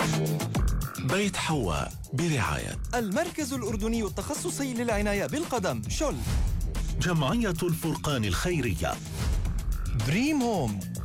بيت حواء برعاية المركز الأردني التخصصي للعناية بالقدم شل. جمعية الفرقان الخيرية. دريم هوم